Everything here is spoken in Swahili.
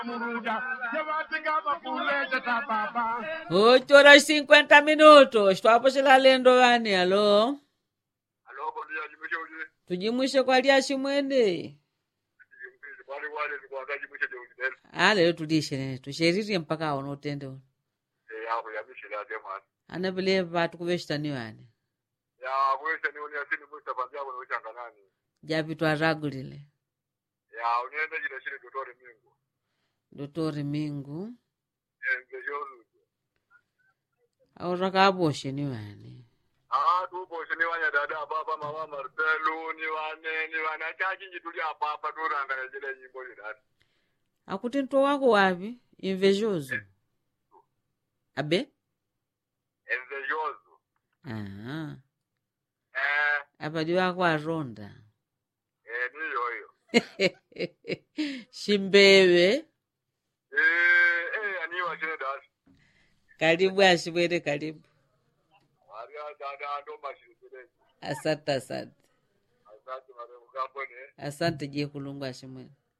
8 horas y 50 minutos. Estamos en la lendo gani, aló. Aló, por día, jimushe uje. Tujimushe kwa liashi mwende. Wale ni kwa jimushe de uje. Ale tulishe tusheriri mpaka onotende. Hapo ya mishila dema. Ana bile batu kubeshtani wani. Ya kwesha ni asini Mustafa Njabo no changanani. Jabi twaragulile. Ya unienda jina shile Dotore Mingu. Dotore Mingu. Ngejozu. Auraka aboshe ni wani. Tu boshe ni wanya dada baba mama Marcelo ni wana chachi jitulia papa tu ranga jile nyimbo jidati. Akuti nto wako wapi? Invejoso. Abe? Invejoso. Aha. Abadi wako aronda. Ni yoyo. Shimbewe. Aniwa chine dati. Karibu ashibwere karibu. Waria dada ndo mashirikile. Asante. Asante maremu kapone. Asante je kulungu ashimwere.